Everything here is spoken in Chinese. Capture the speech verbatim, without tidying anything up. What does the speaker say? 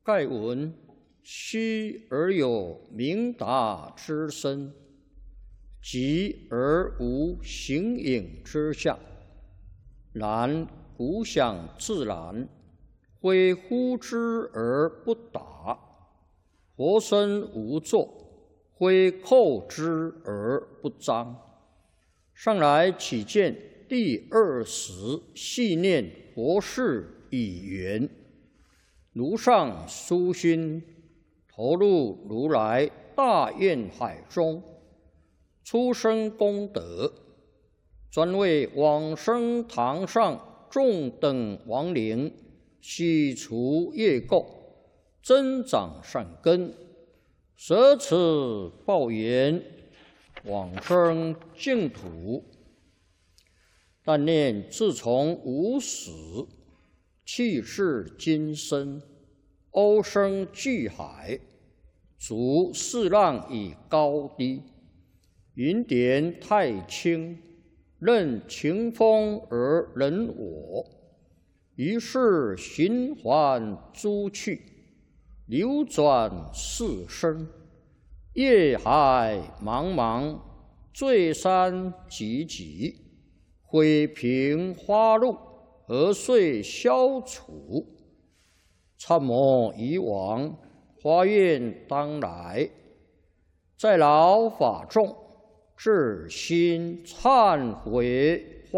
盖闻虚而有明达之身，寂而无形影之相。然古想自然，非呼之而不答；活生无作，非叩之而不彰。上来启见第二十细念佛事已圆，如上殊心，投入如来大愿海中，出生功德，专为往生堂上众等亡灵洗除业垢，增长善根，舍此报缘，往生净土。但念自从无始，气至今生，欧生巨海，逐四浪以高低，云点太清，任情风而人我。于是循环诸趣，流转四生，业海茫茫，罪山急急，毁平花路，何遂消除？参谋以往，发愿当来，在劳法众，至心忏悔。